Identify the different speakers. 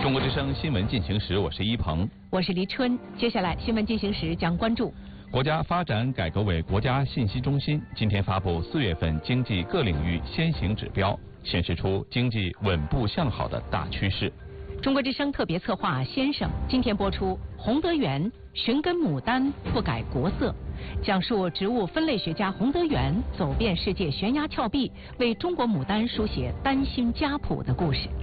Speaker 1: 中国之声新闻进行时，我是一鹏，
Speaker 2: 我是黎春。接下来新闻进行时将关注
Speaker 1: 国家发展改革委国家信息中心今天发布4月份经济各领域先行指标，显示出经济稳步向好的大趋势。
Speaker 2: 中国之声特别策划先生今天播出洪德元寻根牡丹不改国色，讲述植物分类学家洪德元走遍世界悬崖峭壁，为中国牡丹书写丹心家谱的故事。